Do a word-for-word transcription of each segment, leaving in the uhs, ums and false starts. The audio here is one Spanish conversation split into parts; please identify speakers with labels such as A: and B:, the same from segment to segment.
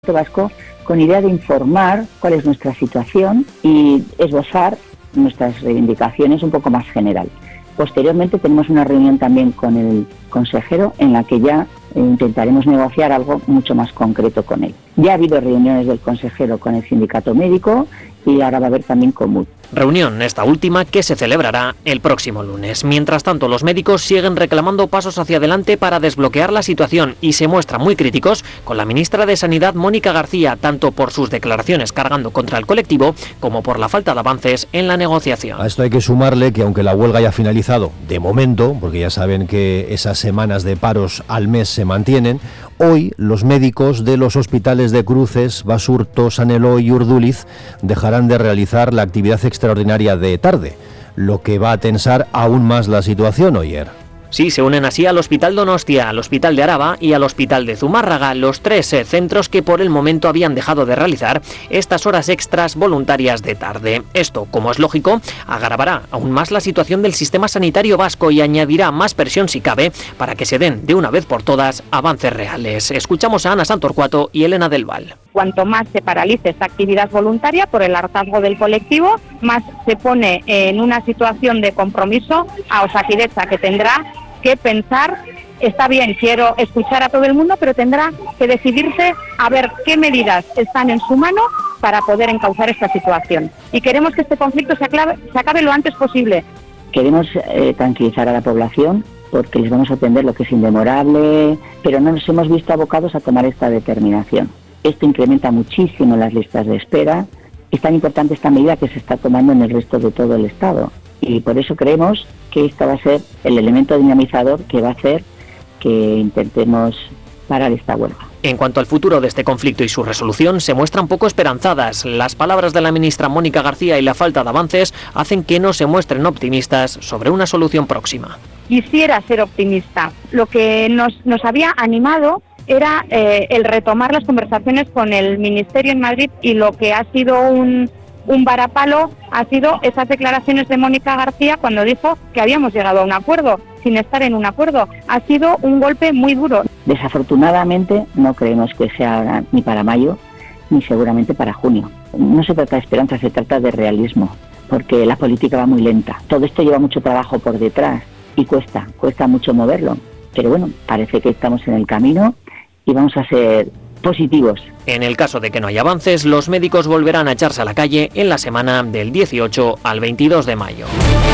A: Vasco con idea de informar cuál es nuestra situación y esbozar nuestras reivindicaciones un poco más general. Posteriormente tenemos una reunión también con el consejero en la que ya intentaremos negociar algo mucho más concreto con él. Ya ha habido reuniones del consejero con el sindicato médico y ahora va a haber también con M U D.
B: Reunión esta última que se celebrará el próximo lunes. Mientras tanto, los médicos siguen reclamando pasos hacia adelante para desbloquear la situación y se muestran muy críticos con la ministra de Sanidad, Mónica García, tanto por sus declaraciones cargando contra el colectivo como por la falta de avances en la negociación.
C: A esto hay que sumarle que aunque la huelga haya finalizado de momento, porque ya saben que esas semanas de paros al mes se mantienen, hoy los médicos de los hospitales de Cruces, Basurto, San Eloy y Urduliz dejarán de realizar la actividad extraordinaria de tarde, lo que va a tensar aún más la situación, Oyer.
B: Sí, se unen así al Hospital Donostia, al Hospital de Araba y al Hospital de Zumárraga, los tres eh, centros que por el momento habían dejado de realizar estas horas extras voluntarias de tarde. Esto, como es lógico, agravará aún más la situación del sistema sanitario vasco y añadirá más presión si cabe para que se den de una vez por todas avances reales. Escuchamos a Ana Santorcuato y Elena del Val.
D: Cuanto más se paralice esta actividad voluntaria por el hartazgo del colectivo, más se pone en una situación de compromiso a Osakidetza, que tendrá que pensar, está bien, quiero escuchar a todo el mundo, pero tendrá que decidirse a ver qué medidas están en su mano para poder encauzar esta situación. Y queremos que este conflicto se acabe, se acabe lo antes posible.
A: Queremos eh, tranquilizar a la población porque les vamos a atender lo que es indemorable, pero no nos hemos visto abocados a tomar esta determinación. Esto incrementa muchísimo las listas de espera. Es tan importante esta medida que se está tomando en el resto de todo el Estado. Y por eso creemos que esto va a ser el elemento dinamizador que va a hacer que intentemos parar esta huelga.
B: En cuanto al futuro de este conflicto y su resolución, se muestran poco esperanzadas. Las palabras de la ministra Mónica García y la falta de avances hacen que no se muestren optimistas sobre una solución próxima.
D: Quisiera ser optimista. Lo que nos, nos había animado era eh, el retomar las conversaciones con el Ministerio en Madrid, y lo que ha sido un, un varapalo ha sido esas declaraciones de Mónica García cuando dijo que habíamos llegado a un acuerdo, sin estar en un acuerdo. Ha sido un golpe muy duro.
A: Desafortunadamente no creemos que sea ni para mayo ni seguramente para junio. No se trata de esperanza, se trata de realismo, porque la política va muy lenta. Todo esto lleva mucho trabajo por detrás y cuesta, cuesta mucho moverlo. Pero bueno, parece que estamos en el camino y vamos a ser positivos.
B: En el caso de que no haya avances, los médicos volverán a echarse a la calle en la semana del dieciocho al veintidós de mayo.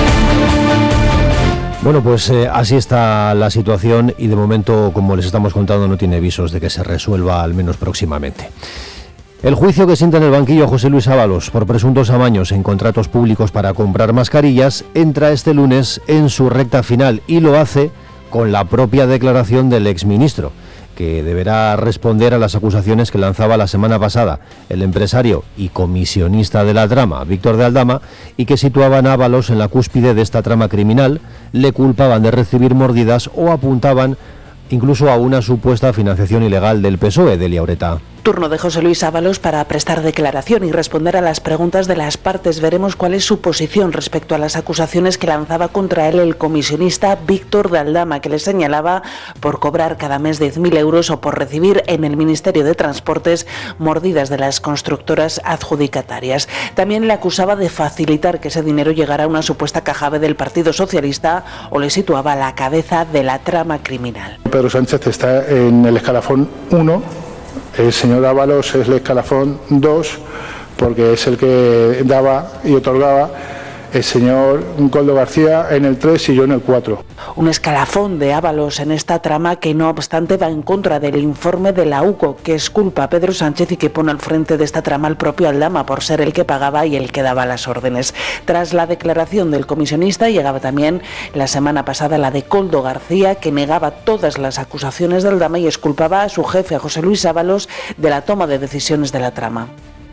C: Bueno, pues eh, así está la situación y de momento, como les estamos contando, no tiene visos de que se resuelva, al menos próximamente. El juicio que sienta en el banquillo a José Luis Ábalos por presuntos amaños en contratos públicos para comprar mascarillas entra este lunes en su recta final y lo hace con la propia declaración del exministro, que deberá responder a las acusaciones que lanzaba la semana pasada el empresario y comisionista de la trama, Víctor de Aldama, y que situaban a Ábalos en la cúspide de esta trama criminal, le culpaban de recibir mordidas o apuntaban incluso a una supuesta financiación ilegal del P S O E, Delia Ureta.
E: Turno de José Luis Ábalos para prestar declaración y responder a las preguntas de las partes. Veremos cuál es su posición respecto a las acusaciones que lanzaba contra él el comisionista Víctor de Aldama, que le señalaba por cobrar cada mes diez mil euros o por recibir en el Ministerio de Transportes mordidas de las constructoras adjudicatarias. También le acusaba de facilitar que ese dinero llegara a una supuesta caja B del Partido Socialista o le situaba a la cabeza de la trama criminal.
F: Pedro Sánchez está en el escalafón uno. El señor Ábalos es el escalafón dos, porque es el que daba y otorgaba. El señor Koldo García en el tres y yo en el cuatro.
E: Un escalafón de Ábalos en esta trama que no obstante va en contra del informe de la U C O, que exculpa a Pedro Sánchez y que pone al frente de esta trama al propio Aldama por ser el que pagaba y el que daba las órdenes. Tras la declaración del comisionista llegaba también la semana pasada la de Koldo García, que negaba todas las acusaciones de Aldama y exculpaba a su jefe, a José Luis Ábalos, de la toma de decisiones de la trama.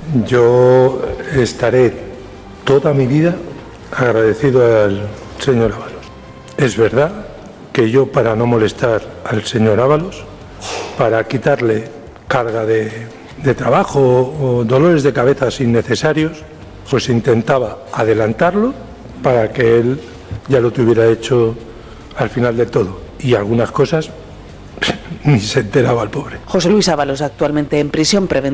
G: Yo estaré toda mi vida agradecido al señor Ábalos. Es verdad que yo, para no molestar al señor Ábalos, para quitarle carga de, de trabajo o dolores de cabeza innecesarios, pues intentaba adelantarlo para que él ya lo tuviera hecho al final de todo. Y algunas cosas ni se enteraba el pobre.
E: José Luis Ábalos, actualmente en prisión preventiva.